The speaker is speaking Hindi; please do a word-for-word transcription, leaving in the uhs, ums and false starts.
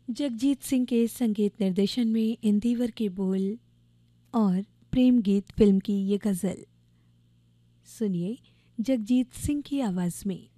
जगजीत सिंह के संगीत निर्देशन में इंदिवर के बोल और प्रेम गीत फिल्म की ये गज़ल सुनिए जगजीत सिंह की आवाज़ में।